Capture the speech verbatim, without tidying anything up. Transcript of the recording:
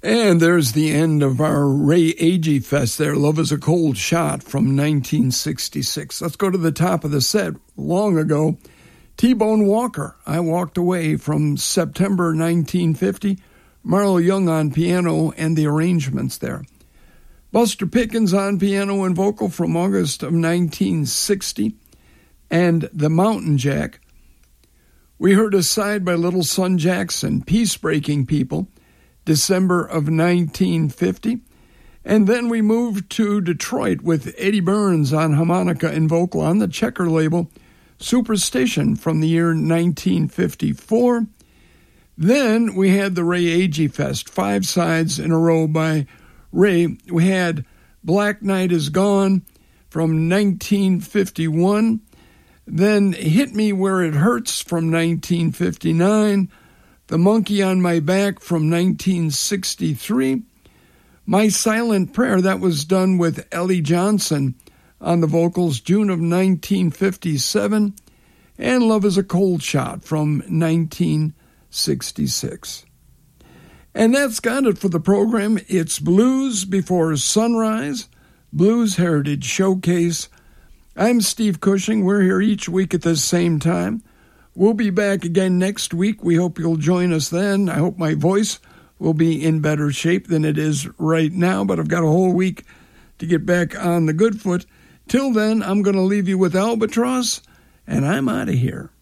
And there's the end of our Ray Agee Fest there, Love is a Cold Shot from nineteen sixty-six. Let's go to the top of the set. Long ago, T-Bone Walker, I Walked Away from September nineteen fifty. Marlo Young on piano and the arrangements there. Buster Pickens on piano and vocal from August of nineteen sixty. And The Mountain Jack. We heard a side by Little Son Jackson, Peace Breaking People, December of nineteen fifty. And then we moved to Detroit with Eddie Burns on harmonica and vocal on the Checker label, Superstition from the year nineteen fifty-four. Then we had the Ray Agee Fest, five sides in a row by Ray. We had Black Night Is Gone from nineteen fifty-one. Then Hit Me Where It Hurts from nineteen fifty-nine. The Monkey on My Back from nineteen sixty-three. My Silent Prayer, that was done with Ellie Johnson on the vocals, June of nineteen fifty-seven. And Love is a Cold Shot from nineteen sixty-six. And that's got it for the program. It's Blues Before Sunrise, Blues Heritage Showcase. I'm Steve Cushing. We're here each week at the same time. We'll be back again next week. We hope you'll join us then. I hope my voice will be in better shape than it is right now, but I've got a whole week to get back on the good foot. Till then, I'm going to leave you with Albatross, and I'm out of here.